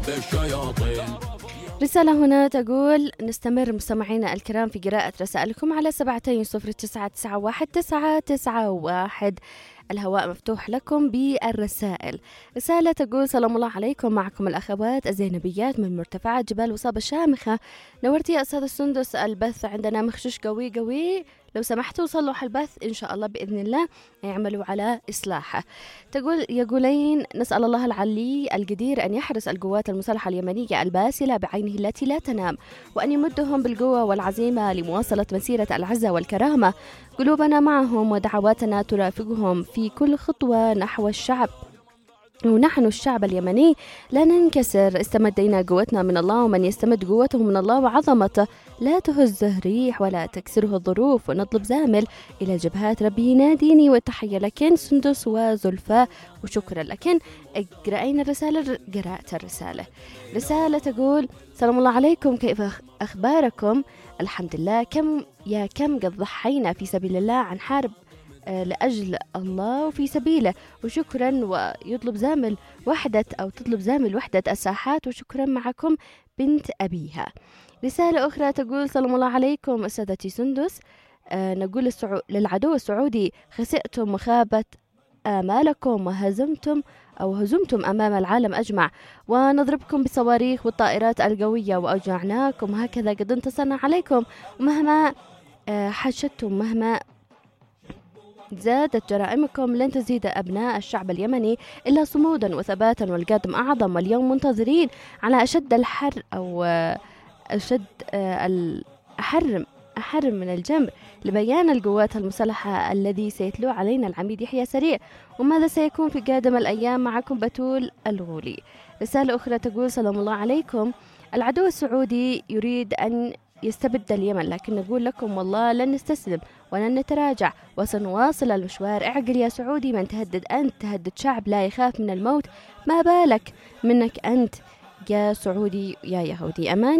بالشياطين. رسالة هنا تقول: نستمر مستمعينا الكرام في قراءة رسائلكم على 72099991. الهواء مفتوح لكم بالرسائل. رسالة تقول: سلام الله عليكم، معكم الأخوات الزينبيات من مرتفعات جبال وصاب الشامخة. نورتي يا أستاذ السندس، البث عندنا مخشوش قوي قوي، لو سمحتوا صلحوا البث إن شاء الله بإذن الله، يعملوا على إصلاحه. يقولين: نسأل الله العلي القدير أن يحرس القوات المسلحة اليمنية الباسلة بعينه التي لا تنام، وأن يمدهم بالقوة والعزيمة لمواصلة مسيرة العزة والكرامة. قلوبنا معهم ودعواتنا ترافقهم في كل خطوة نحو الشعب، ونحن الشعب اليمني لا ننكسر. استمدينا قوتنا من الله، ومن يستمد قوته من الله وعظمته لا تهزه ريح ولا تكسره الظروف. ونطلب زامل إلى جبهات ربه يناديني. والتحية لكن سندس وزلفاء، وشكرا لكن. اقرأين الرسالة. قرأت الرسالة. رسالة تقول: سلام الله عليكم، كيف أخباركم؟ الحمد لله. كم قد ضحينا في سبيل الله، عن حرب لأجل الله وفي سبيله، وشكرا. ويطلب زامل وحدة أو تطلب زامل وحدة الساحات، وشكرا معكم بنت أبيها. رسالة أخرى تقول: سلام الله عليكم أستاذتي سندس، نقول للعدو السعودي: خسئتم وخابت آمالكم هزمتم أمام العالم أجمع، ونضربكم بالصواريخ والطائرات القوية وأوجعناكم، هكذا قد انتصرنا عليكم. ومهما حشدتم، مهما زادت جرائمكم، لن تزيد أبناء الشعب اليمني إلا صمودا وثباتا، والقادم أعظم. واليوم منتظرين على أشد الحر أو أشد أحر من الجمر لبيان القوات المسلحة الذي سيتلو علينا العميد يحيى سريع، وماذا سيكون في قادم الأيام. معكم بتول الغولي. رسالة أخرى تقول: سلام الله عليكم، العدو السعودي يريد أن يستبد اليمن، لكن نقول لكم والله لن نستسلم ولن نتراجع، وسنواصل المشوار. اعقل يا سعودي، من تهدد أنت؟ تهدد شعب لا يخاف من الموت، ما بالك منك أنت يا سعودي يا يهودي. أمان.